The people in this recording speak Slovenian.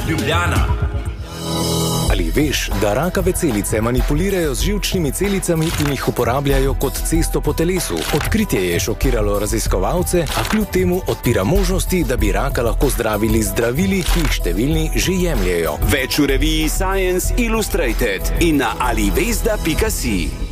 Ljubljana. Ali veš, da rakave celice manipulirajo z živčnimi celicami in jih uporabljajo kot cesto po telesu? Odkritje je šokiralo raziskovalce, a kljub temu odpira možnosti, da bi raka lahko zdravili z zdravili, ki jih številni že jemljejo. Več v reviji Science Illustrated in na alivesda.si.